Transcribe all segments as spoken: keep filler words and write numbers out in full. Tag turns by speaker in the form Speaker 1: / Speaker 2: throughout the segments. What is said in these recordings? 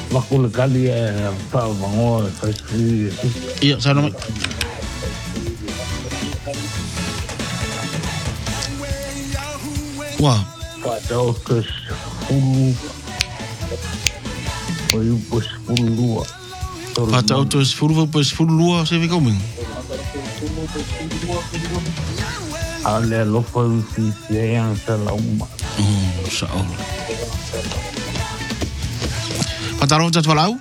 Speaker 1: Makul kali eh pa bango kasi.
Speaker 2: Iya, sana mai. Wah.
Speaker 1: Padahal kes sepuluh. Oi bos sepuluh.
Speaker 2: Pata auto sepuluh per sepuluh lua saya kau ming.
Speaker 1: Ale lo fai yang selama.
Speaker 2: Oh, insyaallah. Pata auto falau?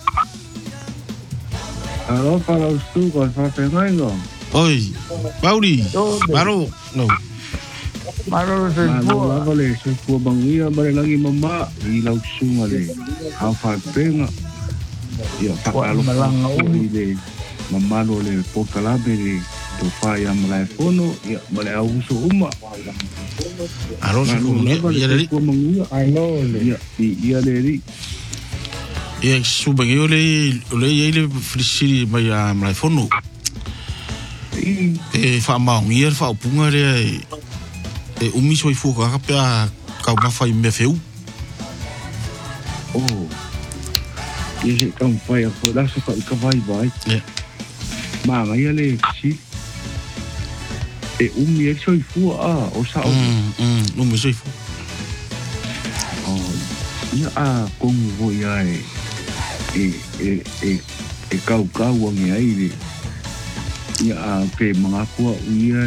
Speaker 1: Halo, kalau tu kau sampai ngaino.
Speaker 2: Oi, Baudi. Baru, no.
Speaker 1: Baru semua. Baru lagi semua bangia balik lagi mama di laut sungai. Hafal penga. Ya, kalau malang ini mama le pokalabe tu faya mulai fono ya mulai usu umma.
Speaker 2: Aros ya dari.
Speaker 1: Ayo ya iya dari.
Speaker 2: Ya subang yo le le ile frisi mai mulai fono. E fa mau ia fa punga le e umi soi fu ka pa ka ma fa me feu.
Speaker 1: Oh. Ia kan fa ya fo la so ka vai vai.
Speaker 2: Ya.
Speaker 1: Ma ngai le si. E umi e soi fu a o sa o.
Speaker 2: Mm mm umi soi fu.
Speaker 1: Oh. Ia a kong vo ia e e e e e kau kau ngi ai le. Ia a pe mga kua ia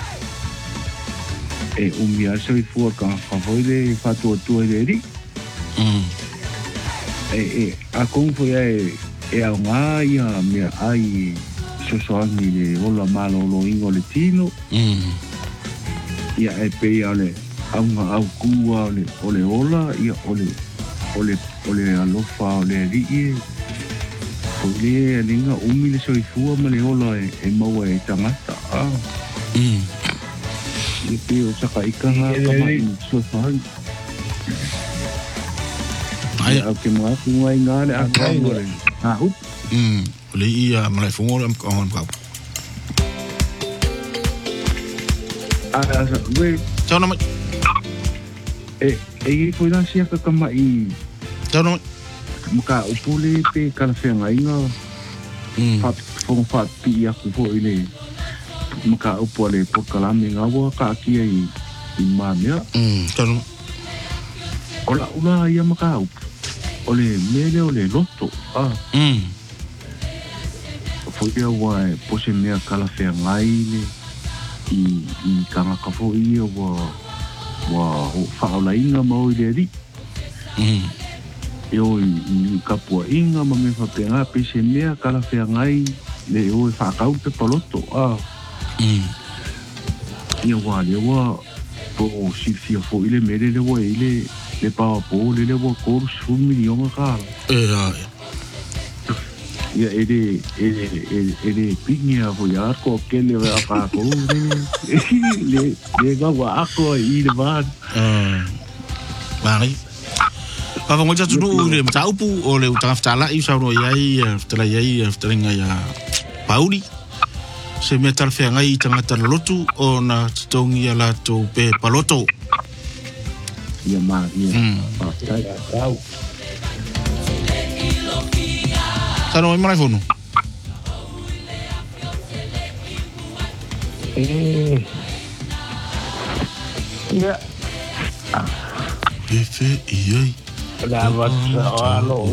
Speaker 1: e umi a soi fu ka ka foi le fa tu tu le ri.
Speaker 2: Mm.
Speaker 1: E e a kong vo ia e e a nga ia me ai so so ni le ola malo lo ingo le tino.
Speaker 2: Mm.
Speaker 1: Ia e pe ia le au nga au kua le ole ola ia ole ole ole alofa ole ri e ole linga umi le soi fu ma le ola e mau e tangata a.
Speaker 2: Mm.
Speaker 1: Ia pe o saka ikanga kama i so so
Speaker 2: Ai
Speaker 1: au ke mua ku ngai ngale a ka ngore. Ha hu.
Speaker 2: Mm. Le ia mulai fongo am ka on ka.
Speaker 1: Ah, we
Speaker 2: Ciao nama.
Speaker 1: e e foi na sia ka kama i
Speaker 2: Ciao nama.
Speaker 1: maka upule pe kala fe ngainga
Speaker 2: Mm.
Speaker 1: fa fo fa pi ya ku fo ile maka upole po kala mi ngawa ka ki ai i mamia
Speaker 2: Mm. Ciao nama.
Speaker 1: ola ula ia maka ole mele ole loto ah
Speaker 2: Mm.
Speaker 1: fo ia wa po se mea kala fe ngaile i i kanga ka fo ia wa wa fa ola inga mo ile ri
Speaker 2: Mm.
Speaker 1: yo i kapua inga ma me fa penga pe se mea kala fe ngai le o fa kau te poloto ah
Speaker 2: Mm.
Speaker 1: ia wa le wa po si si fo ile mele le wa ile le pa po le le wa ko su milion ka
Speaker 2: Eh,
Speaker 1: ia ele ele ele ele pinga vo ya ko ke le va pa ko le le ga wa ko i le va
Speaker 2: ah. Mari. Pa vango ja tunu le mtaupu o le utafutala i sa no yai tala yai tala ya Pauli. Se me tal fe ngai tanga tala lotu o na tongi ala to pe paloto.
Speaker 1: ia ma ia
Speaker 2: Mm.
Speaker 1: pa tai au
Speaker 2: Tano mai fono.
Speaker 1: eh ia
Speaker 2: Efe iai.
Speaker 1: dapat soalo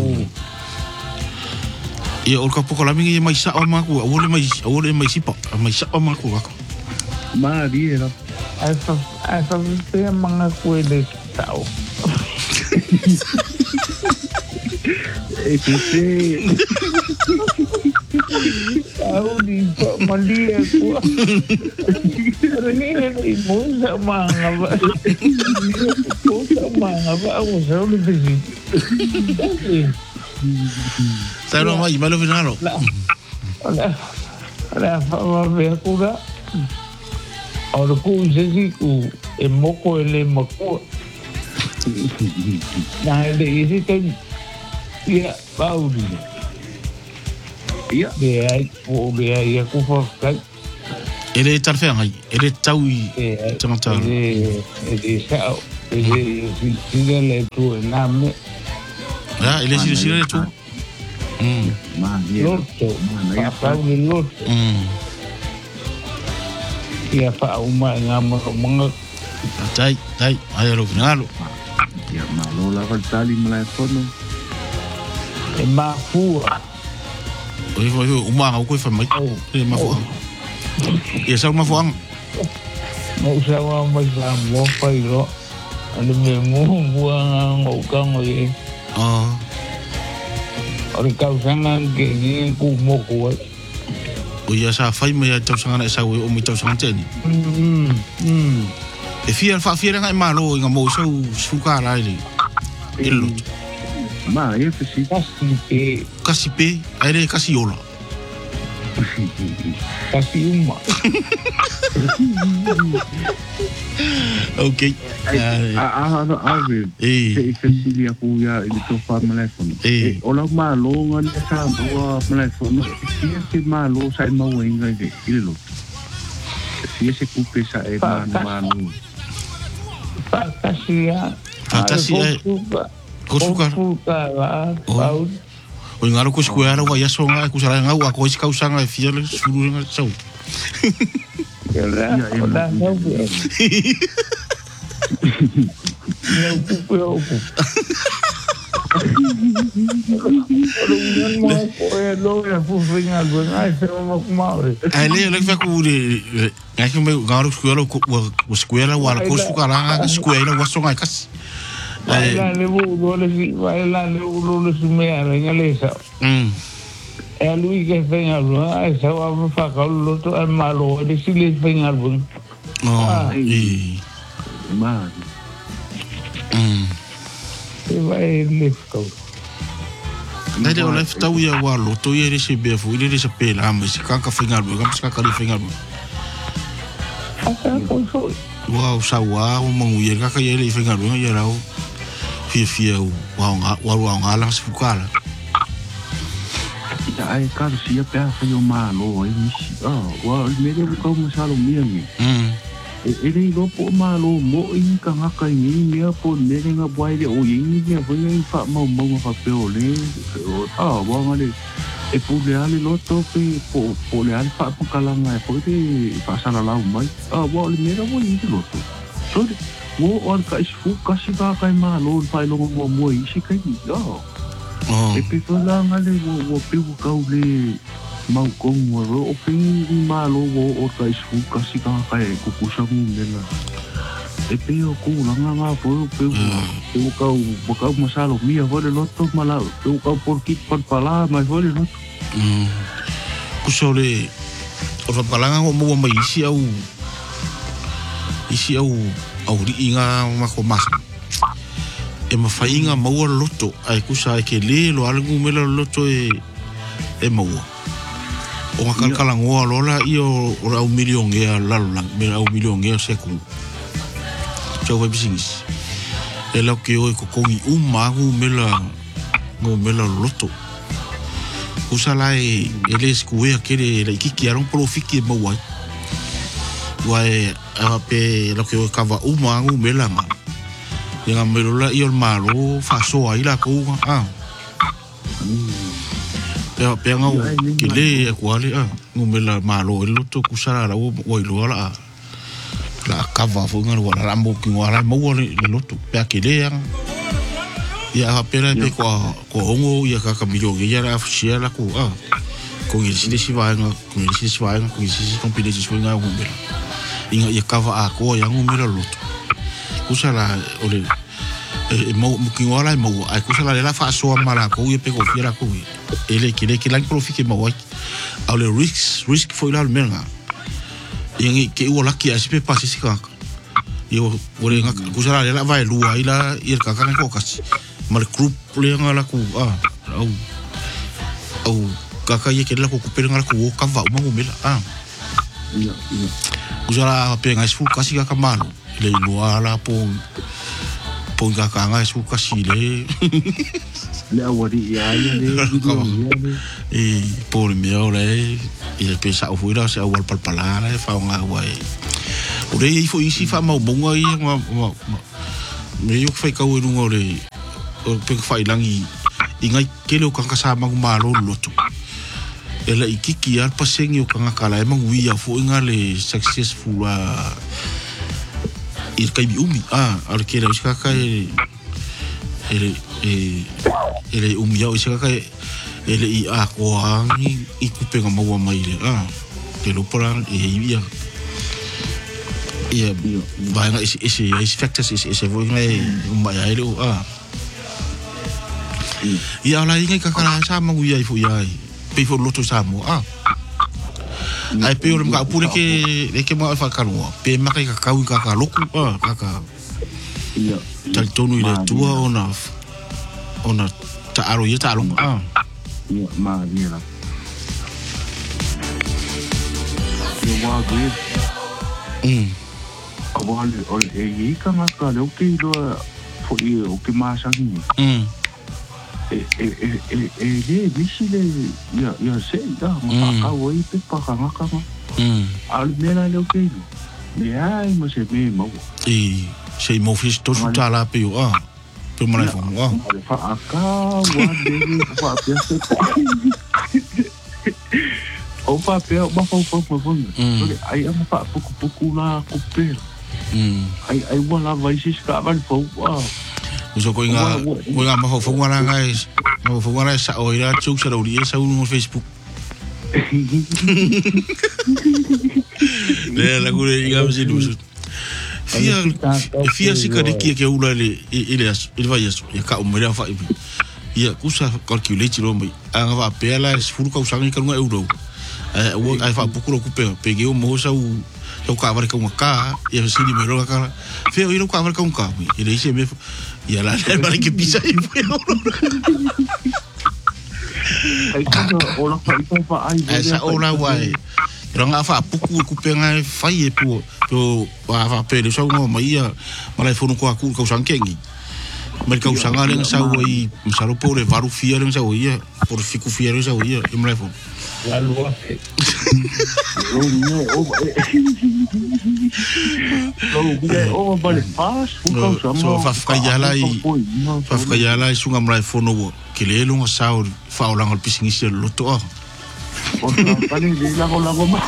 Speaker 2: Ia o ka poko la mingi mai sa o maku, o le mai o le mai sipa, mai sa o maku ako.
Speaker 1: ma dia asa asa te manga kuele tau e te tau di mandia ku ini ni musa manga ba musa manga ba o sa o le bisi
Speaker 2: Sa no mai malo finalo.
Speaker 1: ala ala fa va ver ku ga ora ku se ku e moko ele moko na le isi te ia Pauli ia de ai o de ai ku fa ka
Speaker 2: Ele tar fe ngai, ele tau i
Speaker 1: e
Speaker 2: tangata.
Speaker 1: e e sa e e le tu na me
Speaker 2: Ya, ele sila sila tu. Hmm.
Speaker 3: Loto, pakau ni loto.
Speaker 2: Hmm.
Speaker 3: Ia pa uma ngama mga.
Speaker 2: Tai, tai, ayo lo ngalo.
Speaker 1: Ya malo la tali melepono.
Speaker 3: E mafua.
Speaker 2: Oi, oi, uma ngau ko fa mai. E mafua. Ia sa mafua.
Speaker 3: Mau sawa mai sa mo pai ro. Ane me mo buang ngau kang oi.
Speaker 2: Ah.
Speaker 3: Ori kau sangan ke ni ku mo ko.
Speaker 2: O ia sa fai mai tau sanga na sa o mi tau sanga teni.
Speaker 3: Mm. Mm.
Speaker 2: E fia fa fia nga malo nga mo so suka la ile. Ilo.
Speaker 1: Ma, ia pesi.
Speaker 3: Kasi pe.
Speaker 2: Kasi pe, aire kasi ola.
Speaker 3: Kasi uma.
Speaker 2: Okay.
Speaker 1: Ah, ah, no, ave.
Speaker 2: Eh.
Speaker 1: Se pesi aku ya ini tu fa melepono.
Speaker 2: Eh.
Speaker 1: Ola malo ngan sa bo melepono. Ia se malo sa mau inga de. Ilo. Ia se kupe sa e manu.
Speaker 3: Kasi ya.
Speaker 2: Kasi ya. Kosuka.
Speaker 3: Kosuka la. Pau.
Speaker 2: O ngaro ko square wa ya so nga ku sala nga wa ko is kausanga e fiel suru nga so.
Speaker 3: Ya la. Ola no. Não pupeu. Orang mau koe lo ya fufinga go ngai se mo kumare.
Speaker 2: Ale le fa ku de nga ke me ngaro square ko ko square wa ko suka la square wa so nga kas.
Speaker 3: Baila le bu do le si baila le bu le si me ara ngalesa.
Speaker 2: Mm.
Speaker 3: E lui que fenga lo ai sa wa fa ka lo to al malo de si le fenga lo.
Speaker 2: Oh, eh.
Speaker 1: Ma.
Speaker 2: Mm.
Speaker 3: E vai le ko.
Speaker 2: Nade o life tau ia wa lo to ia se be fu ile se pela ma se ka ka fenga lo ka ska ka le fenga lo.
Speaker 3: Asa ko so.
Speaker 2: Wow, sa wa o mangu ia ka ka ia le fenga lo ia rao. Fia fia wa nga wa wa nga la se fukala.
Speaker 1: Ya ai ka si ya pe fa yo malo ai mi si. Ah, wa me de ko mo sa lo mi mi.
Speaker 2: Mm.
Speaker 1: E re go po malo mo in ka nga ka ni ni po ne nga boai de o yin ni po ni fa mo mo fa pe o le. Ah, wa nga le e po le ale lo to pe po po le ale fa po kala nga po de fa sa la la mai. Ah, wa le me ra mo ni lo to. So wo on ka is fu ka si ba kai malo fa lo mo mo i si kai ni. Ah.
Speaker 2: Oh.
Speaker 1: E pe to la nga le wo wo pe wo ka le mau kong mo ro o pe malo wo o ka is fu ka si ka kai ku ku sa mo le na. E pe o ku la nga nga po pe pe o ka o ka masalo mi a vole lo to mala pe o ka por kit par pala mai vole lo.
Speaker 2: Mm. Ku so le o fa palanga mo mo mai si au isi au au ri inga ma ko mas e ma fainga mo loto ai ku sa ke le lo algo me lo loto e e mo o ma kal kala ngo lola io o au million e la la me au million e se ku cho vai business e lo ke o ko ko i un magu me la ngo me la loto ku sa lai ele sku e ke le ki ki aron profiki mo wai wai a pe lo que cava uma ngu mela ma nga melo la i malo fa so ai la ko ah pe pe nga que le quale ah ngu mela malo el to ku sara o o lo la la cava fo nga wala la mo ki wala mo le lo to pe que le ya pe la pe ko ko ngo ya ka kamilo ya la fsia la ko ah ko il si si va nga ko il si si va nga ko il si si compile si nga ngu mela inga ia kava a ko yang o mera loto kusala ole e mo ki wala mo ai kusala la fa so mala ko ia pe ko fiera ko ele ki le ki lang profike mo ai ole risk risk foi la menga yang ke o la ki asi pe pasi sika yo ole nga kusala la vai lua ila ia ka ka ko kas mal group le nga la ku ah au au ka ka ia ke la ko ku pe nga la ku ka va mo mela ah
Speaker 1: Iya, iya.
Speaker 2: Usara penga su kasi ka kamano le luala po po ka ka nga su kasi le
Speaker 1: Le awari ya ya le
Speaker 2: e por mi ole e pesa o fuira se awal palpalana e fa nga wai o re i fo isi fa mau bonga i ma me yo fai ka o rungo le o pe fai langi ingai kele o kanga sa mangu malo loto ela ikiki al pasengi o kanga kala e mangu ia fo inga le successful a il kai umi ah al kele o kaka e ele e ele umi o kaka ele i a ko angi i kupenga maua mai le ah ke lo poran e ia ia vai nga isi isi isi factors isi isi voi nga umai ai lo ah ia la inga kakala sa mangu ia i fu ia pe fo loto sa mo ah ai pe o mga pure ke le ke mo fa kalua pe ma ka ka ka ka loku ah ka
Speaker 1: ia
Speaker 2: tal tonu ile tua ona ona ta aro ia ta long ah
Speaker 1: ia ma dia la ia wa gwe
Speaker 2: mm
Speaker 1: Ole, ole, e i ka ngaka leo ke iloa fo i o ke maasangi.
Speaker 2: mm
Speaker 1: E, e, e, e, e, le, visi le, ia, ia se, da, makaka oi pe paka ngaka ma.
Speaker 2: mm
Speaker 1: Al mena leo ke ilo. Le ai, ma se me mau.
Speaker 2: e sei mo fis to suta la pe o ah pe mo lai fo ah
Speaker 1: Ale fa aka, wa dele, fa pia se. O fa pia, ma fa fa fa fa. Ole, ai ama fa puku puku la kupera.
Speaker 2: mm
Speaker 1: Ai, ai wala vai si ska van fo, ah.
Speaker 2: uso ko inga ko inga ma fo fo ngara guys mo fo ngara sa o ira chu sa ro ri sa no Facebook le la gure inga msi du fia fia sika de kia ke ula le ile as ile vai as ya ka o mera fa ibi ia kusa calculate ro mai anga va pela es furu ka usanga ka no euro eh o ai fa pukuro ku pe pe o mo sa u o ka var ka un ka ia si di mero ka fia o iro ka var ka un ka ile ise me ia la le mari ke pisa i fu
Speaker 1: Ai ka o la fa i pa ai.
Speaker 2: esa ola wai ranga fa puku ku pe ngai fai e pu to wa fa pe le so mo mai ia mala fonu ko aku ka usang kengi mer ka usanga le sa wai msaro pore varu fia le sa wai por fiku fia le sa wai e mala fonu
Speaker 3: la lua
Speaker 1: O no, o no, o vale faz, o causa
Speaker 2: so fa fa ya la i fa fa ya la i sunga mala fonu ke le longa sa o fa o langa pisingi se loto ah
Speaker 1: o vale de la la goma.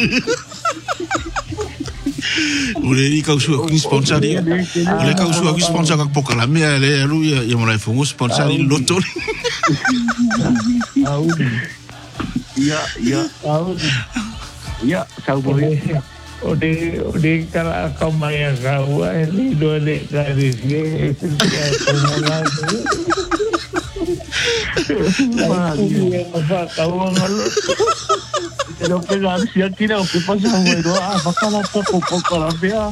Speaker 2: Ule ni ka usu ki sponsor dia. Ule ka usu ki sponsor ka poka la mea le lu ya ya mala fongo sponsor loto.
Speaker 3: au
Speaker 1: Ya, ya,
Speaker 3: au
Speaker 1: ya, sau boleh.
Speaker 3: o de o de kala ka mai ka wa ni do de ka de ke ya ko na
Speaker 1: Ma,
Speaker 3: dia fa ka wa ngalo
Speaker 1: pero que la si tira o que pasa bueno, ah, va a la poco poco la vea.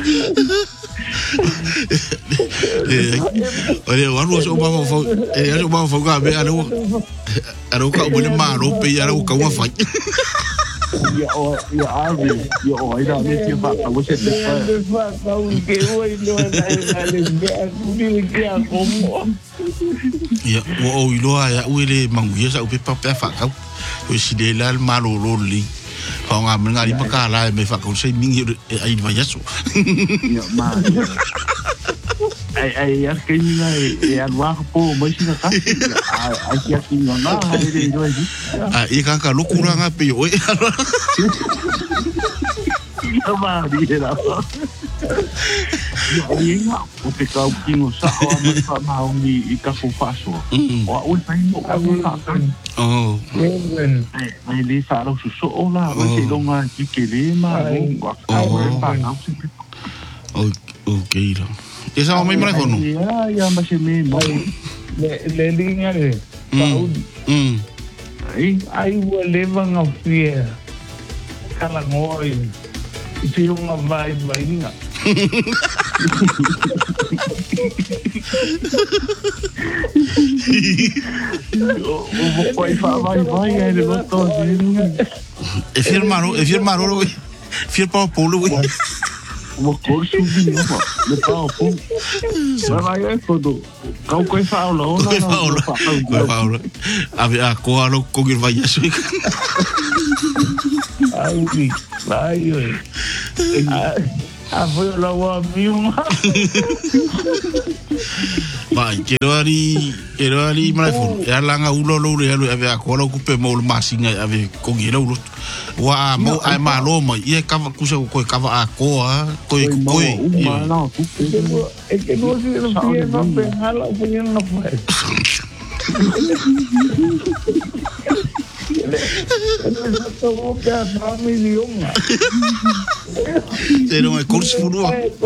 Speaker 2: Eh, ole wa ru so ba fo eh so ba fo ka be aro aro ka bo le maro pe ya ro ka wa fa.
Speaker 1: Ya o ya ave, ya o ida me si fa ka você te fa.
Speaker 3: fa ka u ke o no na le be ni ke a como
Speaker 2: Ya o o ilo ya u le mangu ya sa u pe pa pa fa ka. O si de la malo lo li. Fa nga me ngari pa ka la me fa ka se mingi ai va ya so.
Speaker 1: Ya ma. Ai ai ya que ni la e al wa po mo si na ka. Ai ya ki no na ai de do ji.
Speaker 2: Ah i ka ka lo kuranga pe o.
Speaker 1: Ya ma di la. Ya ia o te ka ki no sa o ma fa ma o ni i ka fo fa so. O o pai mo ka ka.
Speaker 2: Oh.
Speaker 3: Wen
Speaker 1: Ai le sa ro su so la ma se lo nga ki ke le ma o ai pa na se.
Speaker 2: Oh, okay lah. Esa o mai mara kono.
Speaker 1: Ya ya ma se me mo.
Speaker 3: le le linga le pa u
Speaker 2: Mm.
Speaker 1: Ai
Speaker 3: ai wa le vanga fia kala ngoi ti unga vai vai nga
Speaker 1: o o pai fa vai vai ai le to
Speaker 2: E firmaro, e firmaro, fir pa polo.
Speaker 1: o ko su vi no le pa o po. Vai vai ai foto. Kau ko fa o lo
Speaker 2: Ko fa o. Ko fa o. Ave a ko alo ko gir vai aso.
Speaker 3: ai ai Apa lawa miung.
Speaker 2: Vai, kero ari, kero ari mai fu. Ya langa ulo lo le alo ave akola ku pe mo masinga ave ko gira ulo. Wa mo ai ma lo mai e kava kusa ko kava akoa, ko ko.
Speaker 1: Uma na ku.
Speaker 3: É que não se não tinha não pegala, punha não faz. Ele já tomou que a família uma.
Speaker 2: Ele não é curso furua.